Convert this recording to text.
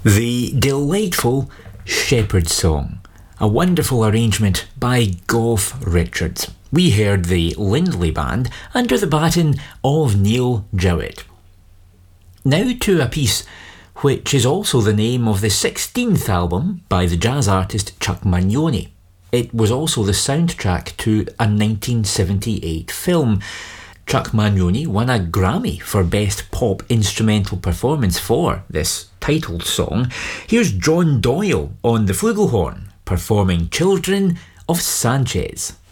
The delightful Shepherd's Song, a wonderful arrangement by Goff Richards. We heard the Lindley Band under the baton of Neil Jowett. Now to a piece which is also the name of the 16th album by the jazz artist Chuck Mangione. It was also the soundtrack to a 1978 film. Chuck Mangione won a Grammy for Best Pop Instrumental Performance for this titled song. Here's John Doyle on the flugelhorn performing Children of Sanchez.